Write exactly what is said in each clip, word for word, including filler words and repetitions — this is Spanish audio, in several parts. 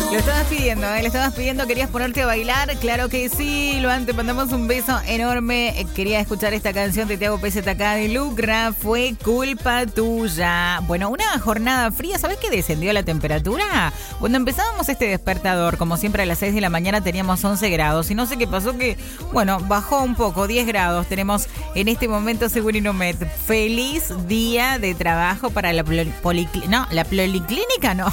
Lo estabas pidiendo, ¿eh? Le estabas pidiendo, querías ponerte a bailar. Claro que sí, lo antes, mandamos un beso enorme. Quería escuchar esta canción de Tiago P Z K de Lucra. Fue culpa tuya. Bueno, una jornada fría. ¿Sabés que descendió la temperatura? Cuando empezábamos este despertador, como siempre a las seis de la mañana teníamos once grados. Y no sé qué pasó que, bueno, bajó un poco, diez grados. Tenemos en este momento, según Inomet. Feliz día de trabajo para la policlínica. No, la policlínica no.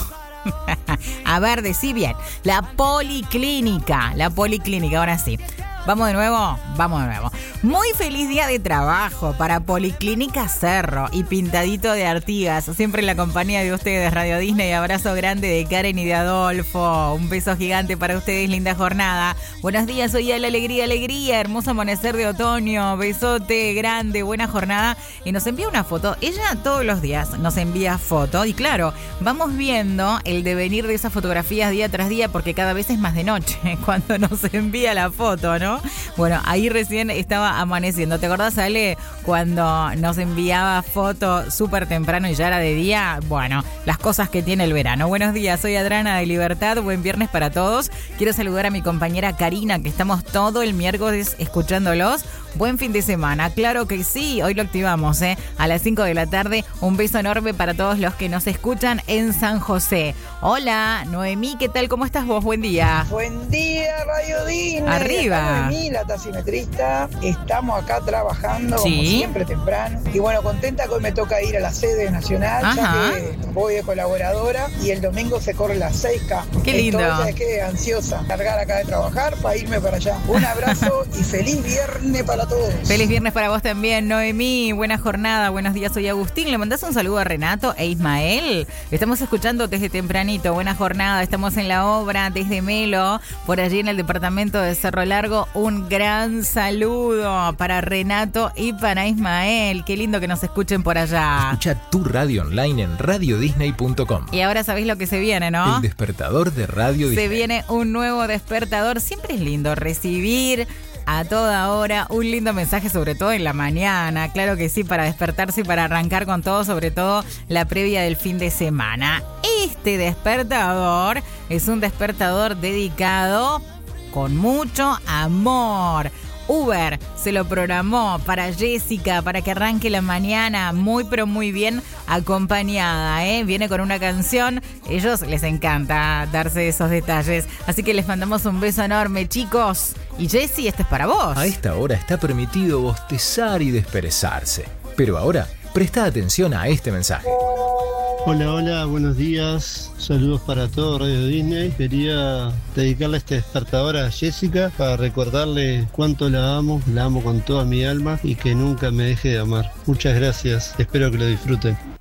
A ver, decí bien. La policlínica. La policlínica, ahora sí. ¿Vamos de nuevo? Vamos de nuevo. Muy feliz día de trabajo para Policlínica Cerro y Pintadito de Artigas. Siempre en la compañía de ustedes, Radio Disney. Abrazo grande de Karen y de Adolfo. Un beso gigante para ustedes, linda jornada. Buenos días, hoy a la alegría, alegría. Hermoso amanecer de otoño. Besote grande, buena jornada. Y nos envía una foto. Ella todos los días nos envía foto. Y claro, vamos viendo el devenir de esas fotografías día tras día porque cada vez es más de noche cuando nos envía la foto, ¿no? Bueno, ahí recién estaba amaneciendo. ¿Te acordás, Ale, cuando nos enviaba fotos súper temprano y ya era de día? Bueno, las cosas que tiene el verano. Buenos días, soy Adrana de Libertad. Buen viernes para todos. Quiero saludar a mi compañera Karina, que estamos todo el miércoles escuchándolos. Buen fin de semana. Claro que sí, hoy lo activamos, ¿eh? A las cinco de la tarde. Un beso enorme para todos los que nos escuchan en San José. Hola, Noemí, ¿qué tal? ¿Cómo estás vos? Buen día. Buen día, Radio Disney. Arriba. Noemí, la taximetrista. Estamos acá trabajando, ¿Sí? como siempre, temprano. Y bueno, contenta que hoy me toca ir a la sede nacional, Ajá. ya que voy de colaboradora y el domingo se corre las seis K. Qué lindo. Entonces quedé ansiosa largar acá de trabajar para irme para allá. Un abrazo y feliz viernes para todos. Feliz viernes para vos también, Noemí. Buena jornada, buenos días, soy Agustín. Le mandás un saludo a Renato e Ismael. Estamos escuchando desde tempranito. Buena jornada, estamos en la obra desde Melo, por allí en el departamento de Cerro Largo. Un gran saludo para Renato y para Ismael. Qué lindo que nos escuchen por allá. Escucha tu radio online en radio disney punto com. Y ahora sabéis lo que se viene, ¿no? El despertador de Radio Disney. Se viene un nuevo despertador. Siempre es lindo recibir a toda hora un lindo mensaje, sobre todo en la mañana. Claro que sí, para despertarse y para arrancar con todo, sobre todo la previa del fin de semana. Este despertador es un despertador dedicado con mucho amor. Uber se lo programó para Jessica, para que arranque la mañana muy pero muy bien acompañada, ¿eh? Viene con una canción, ellos les encanta darse esos detalles, así que les mandamos un beso enorme, chicos. Y Jessy, esto es para vos. A esta hora está permitido bostezar y desperezarse. Pero ahora, presta atención a este mensaje. Hola, hola, buenos días. Saludos para todo Radio Disney. Quería dedicarle este despertador a Jessica para recordarle cuánto la amo, la amo con toda mi alma y que nunca me deje de amar. Muchas gracias, espero que lo disfruten.